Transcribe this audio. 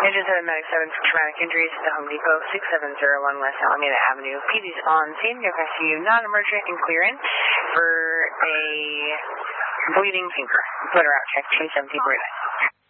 Agent 7 Medic 7 for traumatic injuries at the Home Depot, 6701 West Alameda Avenue. PD's on scene. You're going to see you non-emergent and clear in for a bleeding finger. Put her out. Check 217 Burrito.